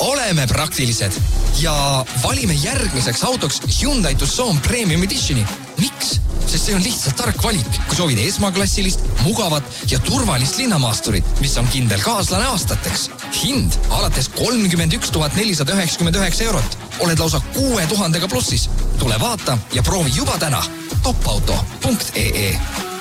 oleme praktilised ja valime järgmiseks autoks Hyundai Tucson Premium Editioni. Miks? Sest see on lihtsalt tark valik, kui soovid esmaklassilist, mugavat ja turvalist linnamaasturit, mis on kindel kaaslane aastateks. Hind alates 31 499 €. Oled lausa 6000 plussis. Tule vaata ja proovi juba täna. topauto.ee.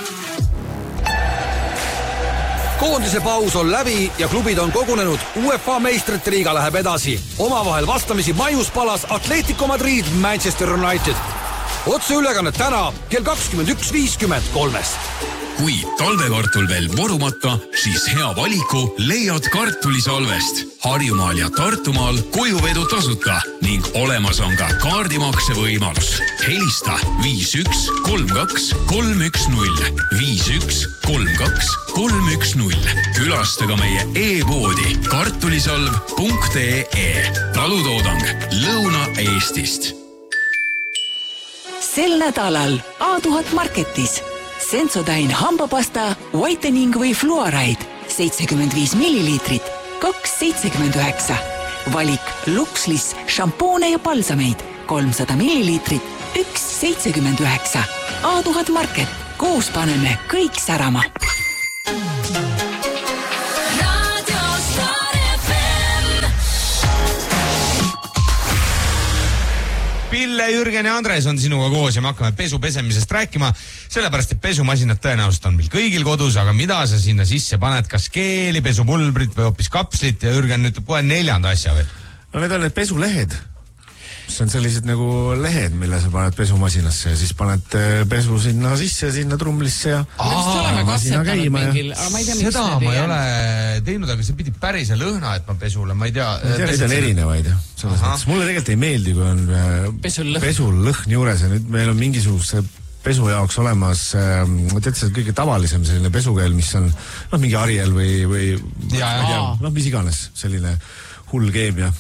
Koondise paus on läbi ja klubid on kogunenud. UEFA meistrite liiga läheb edasi. Omavahel vastamisi maius palas Atletico Madrid, Manchester United. Otseülekanne täna kell 21.53. Kui talvekartul veel vorumata, siis hea valiku leiad kartulisalvest. Harjumaal ja Tartumaal kojuvedu tasuta ning olemas on ka kaardimakse võimalus. Helista 51 32 310 51 32 310. Külasta ka meie e-poodi kartulisalv.ee. Talutoodang Lõuna-Eestist. Sel nädalal A1000 Marketis Sensodyne hambapasta, whitening või fluoride 75 milliliitrit, 2,79. Valik Luxlis, šampoone ja palsameid 300 milliliitrit, 1,79. A1000 Market, koos paneme kõik särama. Pille, Jürgen ja Andres on sinuga koos ja me hakkame pesu pesemisest rääkima, sellepärast et pesumasinad tõenäoliselt on meil kõigil kodus, aga mida sa sinna sisse paned, kas keeli, pesupulbrit või hoopis kapslit ja Jürgen ütleb kohe 4. asja veel. No need on need pesulehed. See on sellised nagu lehed, mille sa paned pesumasinasse ja siis paned pesu sinna sisse, sinna trumlisse ja masina käima. Seda ma ei ole teinud, aga see pidi päris lõhna, et ma pesule, ma ei tea. Neid on erinevaid. Mulle tegelikult ei meeldi, kui on pesulõhn juures ja nüüd meil on mingisuguse pesu jaoks olemas, tead see kõige tavalisem selline pesukeel, mis on mingi Ariel või mis iganes selline hull keemia.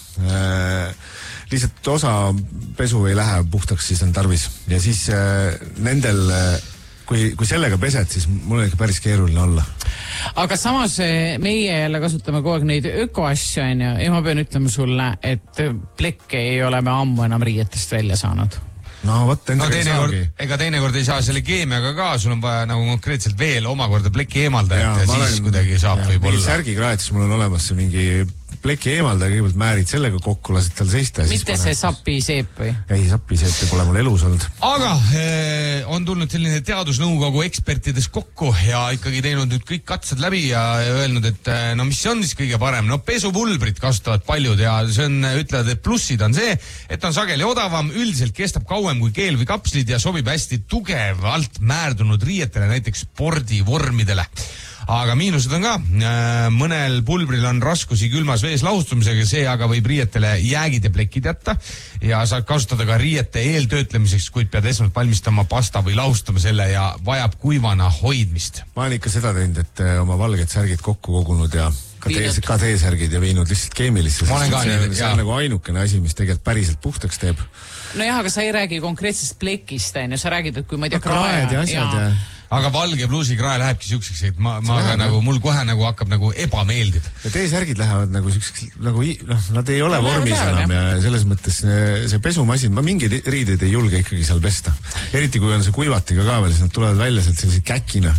Lihtsalt osa pesu ei lähe puhtaks, siis on tarvis. Ja siis nendel, kui sellega pesed, siis mul on ikka päris keeruline olla. Aga samas meie jälle kasutame kogu aeg neid ökoasju, ja ma pean ütlema sulle, et plekke ei ole me ammu enam riietest välja saanud. No vot, ega teinekord ei saa selle keemiaga ka, sul on vaja nagu konkreetselt veel omakorda pleki eemaldajat ja siis kuidagi saab võib-olla. Mingi särgikraetis mul on olemas see mingi pleki eemaldaja, kõigepealt määrid sellega kokku, lasid tal seista. Mitte see sapiseep või? Ei, sapiseep pole mul elus olnud. Aga on tulnud selline teadusnõukogu ekspertides kokku ja ikkagi teinud nüüd kõik katsed läbi ja öelnud, et no mis on siis kõige parem? No pesupulbrit kasutavad paljud ja see on, ütlevad, et plussid on see, et on sageli odavam, üldiselt kestab kauem kui keel või kapslid ja sobib hästi tugevalt määrdunud riietele, näiteks spordivormidele. Aga miinused on ka. Mõnel pulbril on raskusi külmas vees lahustumisega, see aga võib riietele jäägid ja plekid jätta ja saad kasutada ka riiete eeltöötlemiseks, kuid pead esmalt valmistama pasta või lahustama selle ja vajab kuivana hoidmist. Ma olen ikka seda teinud, et oma valged särgid kokku kogunud ja ka teesärgid ja viinud lihtsalt keemilisse. See on nagu ainukene asi, mis tegelikult päriselt puhtaks teeb. No jah, aga sa ei räägi konkreetsest plekist, sa räägid, et kui ma ei tea kraed ja asjad ja... Aga valge pluusikrae lähebki siukseks, et mul kohe nagu hakkab nagu ebameeldib. Ja teesärgid lähevad nagu siukseks, nad ei ole vormis enam ja selles mõttes see pesumasin, ma mingi riideid ei julge ikkagi seal pesta. Eriti kui on see kuivatiga ka veel, siis nad tulevad välja sealt sellise käkina.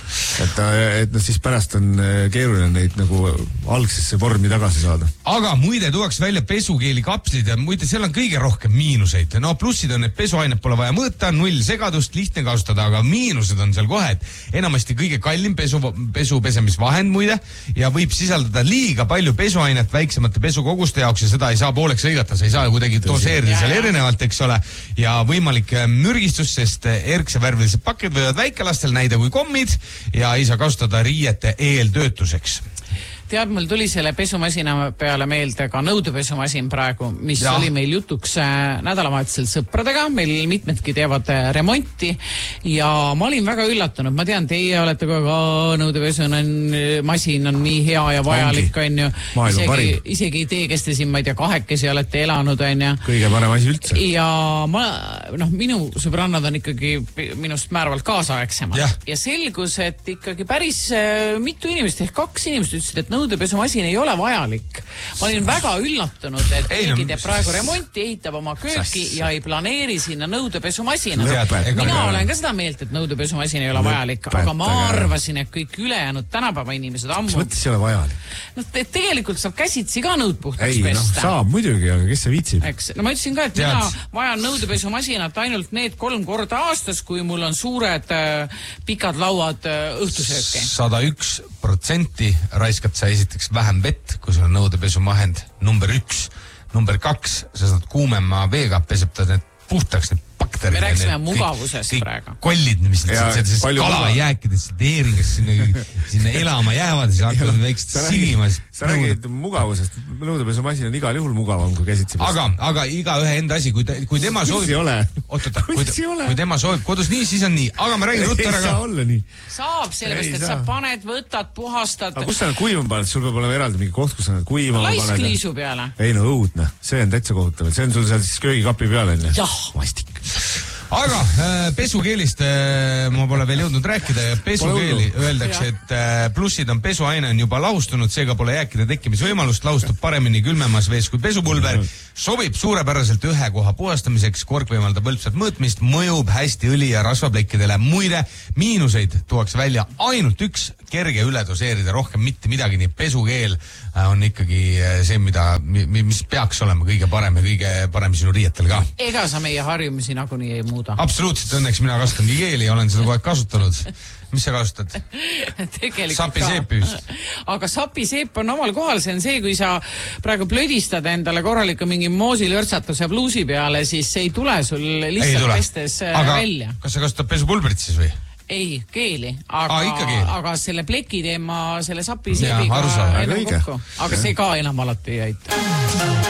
Et siis pärast on keeruline neid nagu algsesse vormi tagasi saada. Aga muide tuuaks välja pesukeeli kapslid ja muide seal on kõige rohkem miinuseid. No plussid on, et pesuainet pole vaja mõõta, 0 segadust, lihtne kasutada, aga miinused on seal kohe, et enamasti kõige kallim pesu pesemisvahend muide ja võib sisaldada liiga palju pesuainet väiksemate pesukoguste jaoks ja seda ei saa pooleks lõigata, sa ei saa kuidagi doseerida seal erinevalt, eks ole, ja võimalik mürgistus, sest erksevärvilised pakid võivad väikelastel näida kui kommid ja ei saa kasutada riiete eeltöötuseks. Tead, mul tuli selle pesumasina peale meelde ka nõudepesumasin praegu, mis oli meil jutuks nädalavahetusel sõpradega, meil mitmedki teevad remonti ja ma olin väga üllatunud, ma tean, teie olete ka nõudepesumasin on nii hea ja vajalik, on ju. Isegi teie, kes te siin, ma ei tea, 2 olete elanud, on ju. Kõige parem asi üldse. Ja minu sõbrannad on ikkagi minust määravalt kaasaegsemad ja selgus, et ikkagi päris mitu inimest, ehk 2 inimest ütlesid, et nõudepesumasin ei ole vajalik. ma olin väga üllatunud, et keegi teeb praegu remonti, ehitab oma kööki ja ei planeeri sinna nõudepesumasina. Mina olen ka seda meelt, et nõudepesumasin ei ole vajalik, aga ma arvasin, et kõik ülejäänud tänapäeva inimesed ammu. Mis mõttes ei ole vajalik? No, tegelikult saab käsitsi ka nõud puhtaks pesta. Saab muidugi, aga kes see viitsib? No ma ütlesin ka, et mina vajan nõudepesumasinat ainult need 3 korda aastas, kui mul on suured pikad lauad õhtusööki. 101% raiskad sa esiteks vähem vett, kui sul on nõudepesumahend number 1. Number 2, sa saad kuumema veega, peseb ta need puhtaks, need bakterid. Me rääksime mugavusest praegu. Kollid, mis kalajääkides teeringas sinna elama jäävad, siis hakkavad väikselt sinimas. Sa räägid mugavusest. Nõudepesumasin on igal juhul mugavam, kui käsitsi pesta. Aga iga ühe enda asi, kui tema soovib... Kui tema soovib kodus nii, siis on nii. Aga ma räägin ruttu ära ka. Ei saa olla nii. Saab, sellepärast, et sa paned, võtad, puhastad. Aga kus sa nad kuivama paned? Sul peab olema eraldi mingi koht, kus sa nad kuivama paned. Laiskliisu peale. Ei no õudne. See on täitsa kohutav. See on sul seal siis köögikapi peale. Jah. Mastik. Aga pesukeelist ma pole veel jõudnud rääkida ja pesukeeli öeldakse, et plussid on pesuaine on juba laustunud, seega pole jääkide tekkimisvõimalust, laustub paremini külmemas vees kui pesupulber, sobib suurepäraselt ühe koha puhastamiseks, kork võimaldab võlpsat mõõtmist, mõjub hästi õli- ja rasvaplekkidele. Muide, miinuseid tuuakse välja ainult üks, kerge üle doseerida, rohkem mitte midagi, nii pesukeel on ikkagi see, mis peaks olema kõige parem ja kõige parem sinu riietel ka. Ega sa meie harjumisi nagunii ei muuda. Absoluutselt, õnneks mina kasutangi keeli ja olen seda kogu aeg kasutanud. Mis sa kasutad? Sapiseepi vist. Aga sapiseep on omal kohal, see on see, kui sa praegu plödistad endale korraliku mingi moosilörtsatuse pluusi peale, siis see ei tule sul lihtsalt pestes välja. Kas sa kasutad pesupulbrit siis või? Ei, keeli. Aga selle pleki teema selle sapiseebiga kokku. Aga see ka enam alati ei aita.